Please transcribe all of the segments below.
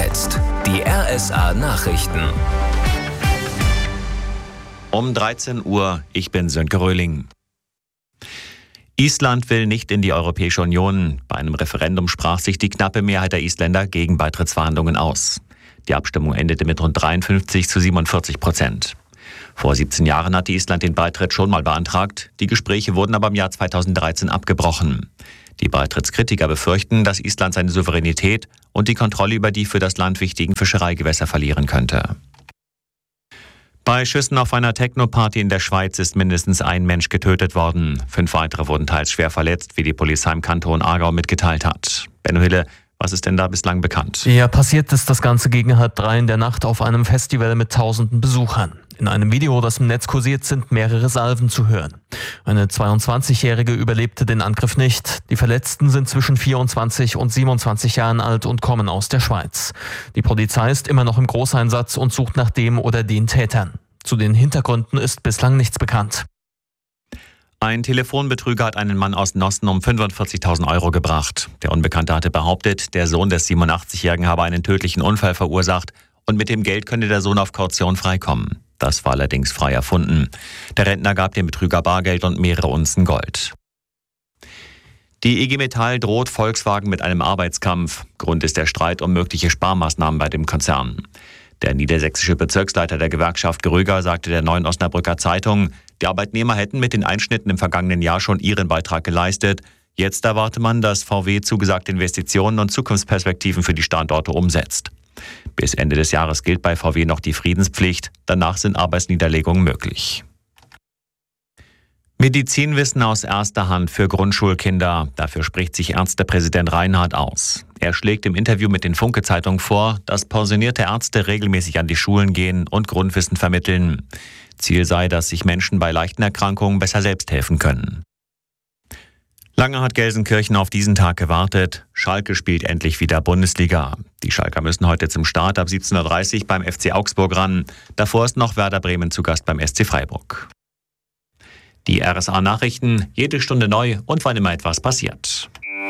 jetzt die RSA Nachrichten. Um 13 Uhr, ich bin Sönke Röhling. Island will nicht in die Europäische Union. Bei einem Referendum sprach sich die knappe Mehrheit der Isländer gegen Beitrittsverhandlungen aus. Die Abstimmung endete mit rund 53-47%. Vor 17 Jahren hatte Island den Beitritt schon mal beantragt. Die Gespräche wurden aber im Jahr 2013 abgebrochen. Die Beitrittskritiker befürchten, dass Island seine Souveränität und die Kontrolle über die für das Land wichtigen Fischereigewässer verlieren könnte. Bei Schüssen auf einer Techno-Party in der Schweiz ist mindestens ein Mensch getötet worden. 5 weitere wurden teils schwer verletzt, wie die Polizei im Kanton Aargau mitgeteilt hat. Benno Hille, was ist denn da bislang bekannt? Ja, passiert ist das Ganze gegen 2:30 in der Nacht auf einem Festival mit tausenden Besuchern. In einem Video, das im Netz kursiert, sind mehrere Salven zu hören. Eine 22-Jährige überlebte den Angriff nicht. Die Verletzten sind zwischen 24 und 27 Jahren alt und kommen aus der Schweiz. Die Polizei ist immer noch im Großeinsatz und sucht nach dem oder den Tätern. Zu den Hintergründen ist bislang nichts bekannt. Ein Telefonbetrüger hat einen Mann aus Nossen um 45.000 Euro gebracht. Der Unbekannte hatte behauptet, der Sohn des 87-Jährigen habe einen tödlichen Unfall verursacht und mit dem Geld könne der Sohn auf Kaution freikommen. Das war allerdings frei erfunden. Der Rentner gab dem Betrüger Bargeld und mehrere Unzen Gold. Die IG Metall droht Volkswagen mit einem Arbeitskampf. Grund ist der Streit um mögliche Sparmaßnahmen bei dem Konzern. Der niedersächsische Bezirksleiter der Gewerkschaft Gröger sagte der Neuen Osnabrücker Zeitung, die Arbeitnehmer hätten mit den Einschnitten im vergangenen Jahr schon ihren Beitrag geleistet. Jetzt erwarte man, dass VW zugesagte Investitionen und Zukunftsperspektiven für die Standorte umsetzt. Bis Ende des Jahres gilt bei VW noch die Friedenspflicht. Danach sind Arbeitsniederlegungen möglich. Medizinwissen aus erster Hand für Grundschulkinder. Dafür spricht sich Ärztepräsident Reinhardt aus. Er schlägt im Interview mit den Funke-Zeitungen vor, dass pensionierte Ärzte regelmäßig an die Schulen gehen und Grundwissen vermitteln. Ziel sei, dass sich Menschen bei leichten Erkrankungen besser selbst helfen können. Lange hat Gelsenkirchen auf diesen Tag gewartet. Schalke spielt endlich wieder Bundesliga. Die Schalker müssen heute zum Start ab 17:30 Uhr beim FC Augsburg ran. Davor ist noch Werder Bremen zu Gast beim SC Freiburg. Die RSA-Nachrichten, jede Stunde neu und wann immer etwas passiert.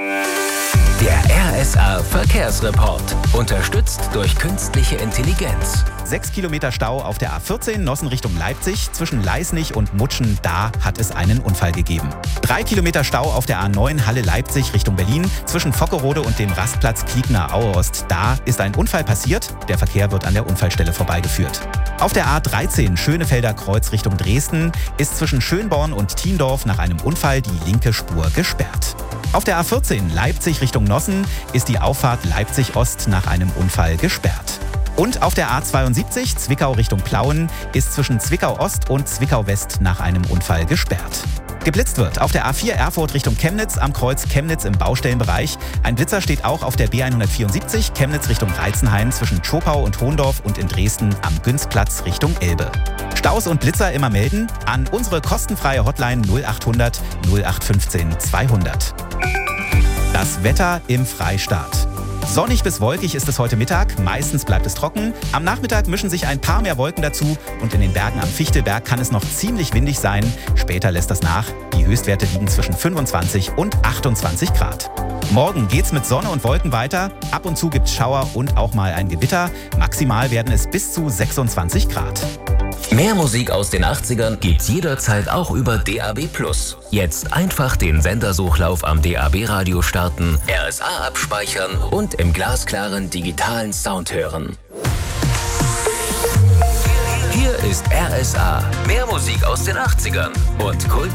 Der RSA-Verkehrsreport. Unterstützt durch künstliche Intelligenz. 6 Kilometer Stau auf der A14 Nossen Richtung Leipzig. Zwischen Leisnig und Mutschen, da hat es einen Unfall gegeben. 3 Kilometer Stau auf der A9 Halle Leipzig Richtung Berlin. Zwischen Fockerode und dem Rastplatz Kliegner Aue-Ost, da ist ein Unfall passiert. Der Verkehr wird an der Unfallstelle vorbeigeführt. Auf der A13 Schönefelder Kreuz Richtung Dresden ist zwischen Schönborn und Thiendorf nach einem Unfall die linke Spur gesperrt. Auf der A14 Leipzig Richtung Nossen ist die Auffahrt Leipzig-Ost nach einem Unfall gesperrt. Und auf der A72 Zwickau Richtung Plauen ist zwischen Zwickau-Ost und Zwickau-West nach einem Unfall gesperrt. Geblitzt wird auf der A4 Erfurt Richtung Chemnitz am Kreuz Chemnitz im Baustellenbereich. Ein Blitzer steht auch auf der B174 Chemnitz Richtung Reizenhain zwischen Schopau und Hohndorf und in Dresden am Günzplatz Richtung Elbe. Staus und Blitzer immer melden an unsere kostenfreie Hotline 0800 0815 200. Das Wetter im Freistaat. Sonnig bis wolkig ist es heute Mittag, meistens bleibt es trocken. Am Nachmittag mischen sich ein paar mehr Wolken dazu und in den Bergen am Fichtelberg kann es noch ziemlich windig sein. Später lässt das nach. Die Höchstwerte liegen zwischen 25 und 28 Grad. Morgen geht's mit Sonne und Wolken weiter. Ab und zu gibt's Schauer und auch mal ein Gewitter. Maximal werden es bis zu 26 Grad. Mehr Musik aus den 80ern gibt's jederzeit auch über DAB+. Jetzt einfach den Sendersuchlauf am DAB-Radio starten, RSA abspeichern und im glasklaren digitalen Sound hören. Hier ist RSA. Mehr Musik aus den 80ern und Kult